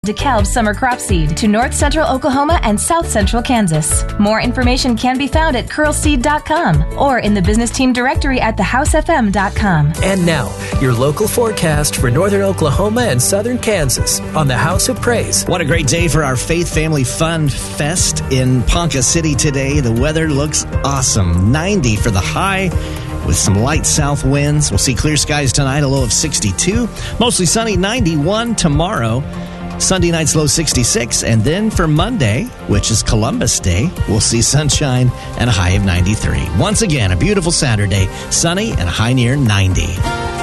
DeKalb summer crop seed to north central Oklahoma and south central Kansas. More information can be found at curlseed.com or in the business team directory at thehousefm.com. And now, your local forecast for northern Oklahoma and southern Kansas on the House of Praise. What a great day for our Faith Family Fun Fest in Ponca City today. The weather looks awesome. 90 for the high, with some light south winds. We'll see clear skies tonight, a low of 62. Mostly sunny, 91 tomorrow. Sunday night's low 66. And then for Monday, which is Columbus Day, we'll see sunshine and a high of 93. Once again, a beautiful Saturday, sunny and a high near 90.